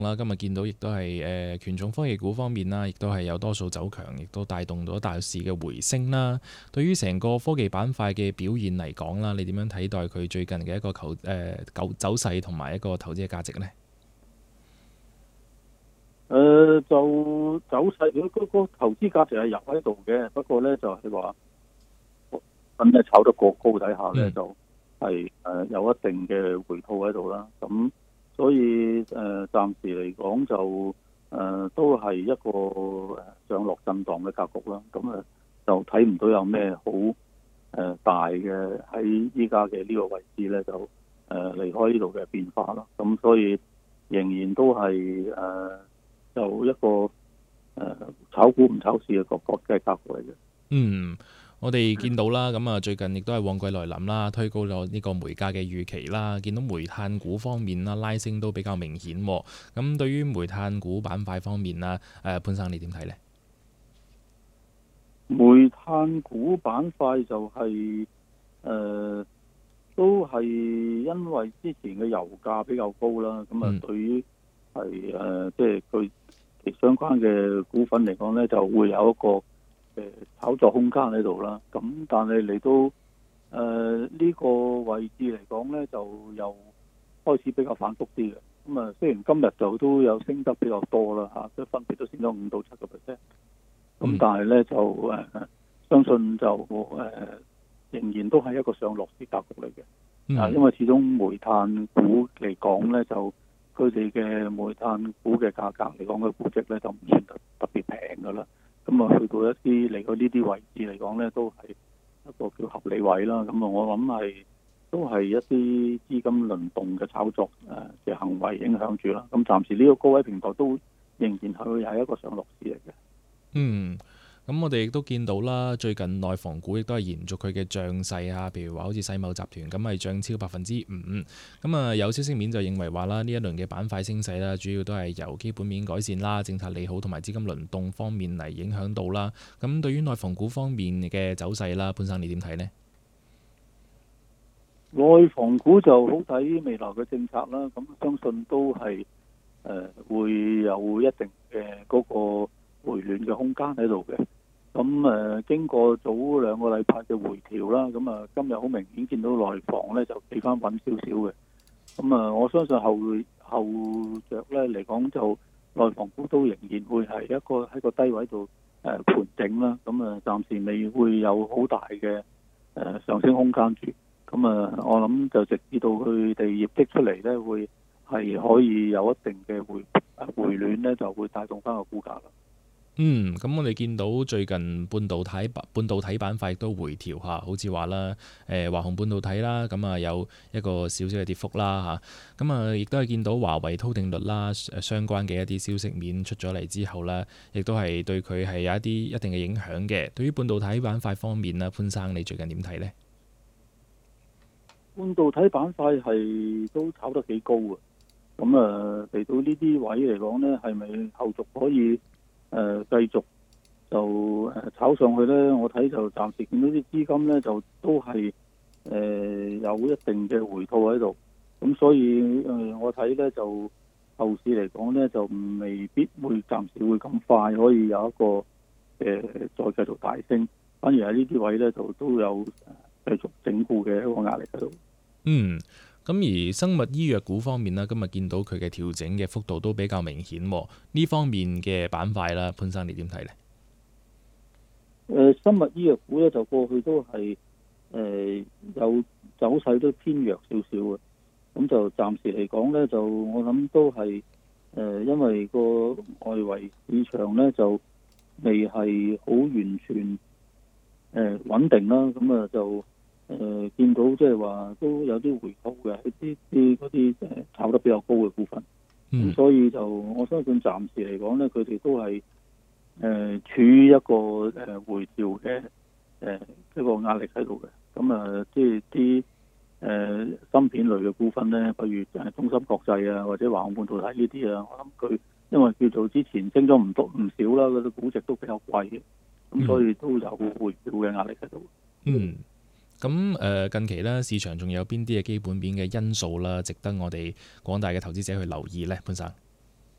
啦，今日見到亦都係權重科技股方面啦，亦都係有多數走強，亦都帶動咗大市嘅回升啦。對於成個科技板塊嘅表現嚟講啦，你點樣睇待佢最近嘅一個走勢同埋一個投資嘅價值呢？ 就走勢嗰個投資價值係有喺度嘅，不過咧就係話，咁咧炒得過高底下咧，就係有一定嘅回吐喺度啦。咁所以暫時嚟講就都係一個上落震盪嘅格局啦。咁就睇唔到有咩好大嘅喺依家嘅呢個位置咧，就離開呢度嘅變化啦。咁所以仍然都係就一個炒股唔炒市嘅格局嚟嘅。 我哋見到啦，咁最近亦都係旺季來臨啦，推高咗呢個煤價嘅預期啦。見到煤炭股方面啦，拉升都比較明顯。咁對於煤炭股板塊方面啦，潘生你點睇呢？ 煤炭股板塊就係都係因為之前嘅油價比較高啦，咁對於係即係佢相關嘅股份嚟講咧，就會有一個炒作空間喺度啦。咁但係嚟到呢個位置嚟講咧，就又開始比較反覆啲嘅。咁雖然今日就都有升得比較多啦嚇，即係分別都升咗5到7%。咁但係咧就相信就仍然都係一個上落市格局嚟嘅。因為始終煤炭股嚟講咧，就佢哋嘅煤炭股嘅價格嚟講嘅估值咧，就唔算特別平噶啦。咁去到一啲嚟到呢啲位置嚟講咧，都係一個叫合理位啦。咁我諗都係一啲資金輪動嘅炒作嘅行為影響住啦。咁暫時呢個高位平台都仍然係一個上落市嚟嘅。 咁我哋亦都見到啦，最近內房股亦都係延續佢嘅漲勢啊，譬如話好似世茂集團咁係漲超5%。咁有消息面就認為話啦，呢一輪嘅板塊升勢啦，主要都係由基本面改善啦、政策利好同埋資金輪動方面嚟影響到啦。咁對於內房股方面嘅走勢啦，潘生你點睇呢？ 內房股就好睇未來嘅政策啦，咁相信都係會有一定嘅嗰個回暖嘅空間喺度嘅。咁經過早2個禮拜嘅回調啦，咁今日好明顯見到內房咧就企翻穩少少嘅。咁我相信後着咧嚟講，就內房股都仍然會係喺個低位度盤整啦。咁暫時未會有好大嘅上升空間住。咁我諗就直至到佢哋業績出嚟咧，會係可以有一定嘅回暖咧，就會帶動翻個股價啦。 咁我哋見到最近半導體板塊亦都回調下，好似話啦，華虹半導體啦，咁有一個少少嘅跌幅啦嚇。咁亦都係見到華為韜定律啦，相關嘅一啲消息面出咗嚟之後呢，亦都係對佢係有一定嘅影響嘅。對於半導體板塊方面呢，潘生你最近點睇呢？ 半導體板塊係都炒得幾高啊！咁嚟到呢啲位嚟講呢，係咪後續可以繼續就炒上去呢？我睇就暫時見到啲資金呢，就都係有一定嘅回吐喺度。咁所以我睇呢，就後市嚟講呢，就未必會暫時會咁快可以有一個再繼續大升，反而喺呢啲位呢，就都有繼續整固嘅一個壓力喺度。 咁而生物醫藥股方面呢，今日見到佢嘅調整嘅幅度都比較明顯。呢方面嘅板塊啦，潘生你點睇呢？ 生物醫藥股咧就過去都係有走勢都偏弱少少嘅。咁就暫時嚟講咧，就我諗都係因為個外圍市場咧就未係好完全穩定啦。咁就見到即係話都有啲回吐嘅，嗰啲炒得比較高嘅股份。咁所以就我相信暫時嚟講咧，佢哋都係處於一個回調嘅一個壓力喺度嘅。咁即係啲芯片類嘅股份咧，譬如中芯國際啊，或者華虹半導體呢啲啊，我諗佢因為叫做之前升咗唔少啦，嗰啲估值都比較貴嘅，咁所以都有回調嘅壓力喺度。 咁近期咧，市場仲有邊啲嘅基本面嘅因素啦，值得我哋廣大嘅投資者去留意呢？潘生？